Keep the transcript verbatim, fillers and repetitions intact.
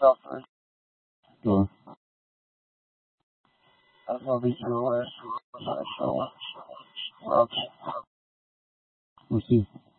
suffered. Sure. I love you so much. So, okay. We'll see.